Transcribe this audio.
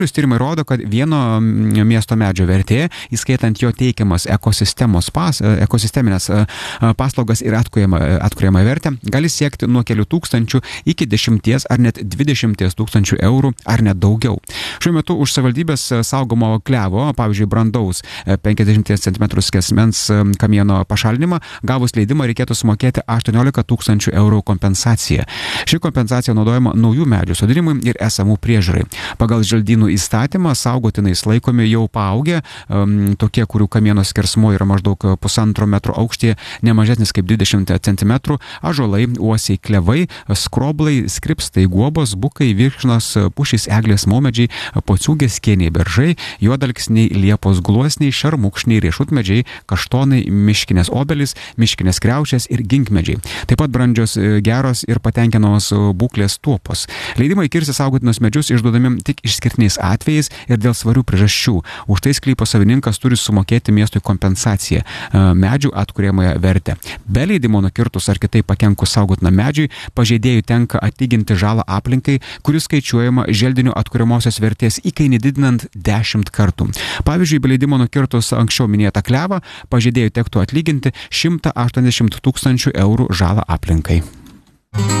Tyrimai rodo, kad vieno miesto medžio vertė, įskaitant jo teikiamas ekosisteminės paslaugas ir atkuriamą vertę, gali siekti nuo kelių tūkstančių iki 10 ar net 20 tūkstančių eurų ar net daugiau. Šiuo metu už savivaldybės saugomo klevo, pavyzdžiui, brandaus 50 cm skersmens kamieno pašalinimą, gavus leidimą reikėtų sumokėti 18 tūkstančių eurų kompensaciją. Ši kompensacija naudojama naujų medžių sodinimui ir esamų priežiūrai. Pagal želdynų įstatymą saugotinais laikomi jau paaugę, tokie, kurių kamieno skersmuo yra maždaug 1,5 metro aukštyje, ne mažesnis kaip 20 cm, ąžuolai, uosiai, klevai, skroblai, skripstai, guobos, bukai, virkšnos, pušys, eglės, maumedžiai, pociūgės, kėniai, beržai, juodalksniai, liepos gluosniai, šermukšniai, riešutmedžiai, kaštonai, miškinės obelis, miškinės kriaušės ir ginkmedžiai. Taip pat brandžios, geros ir patenkinamos būklės tuopos. Leidimai kirsti saugotinus medžius išduodami tik išskirtiniais atvejais ir dėl svarių priežasčių. Už tai sklypo savininkas turi sumokėti miestui kompensaciją, medžių atkuriamąją vertę. Be leidimo nukirtus ar kitaip pakenkus saugotinam medžiui, pažeidėjui tenka atlyginti žalą aplinkai, kuris skaičiuojama želdinių atkuriamosios vertės įkainį didinant 10 kartų. Pavyzdžiui, be leidimo nukirtus anksčiau minėtą klevą, pažeidėjui tektų atlyginti 180 tūkstančių eurų žalą aplinkai.